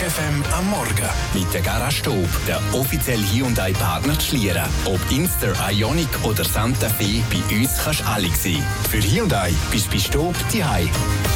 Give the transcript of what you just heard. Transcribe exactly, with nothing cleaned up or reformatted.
F M am Morgen. Mit der Garage Staub, der offizielle Hyundai-Partner zu Schlieren. Ob Inster, Ioniq oder Santa Fe, bei uns kannst du alle sehen. Für Hyundai bist du bei Staub zu Hause.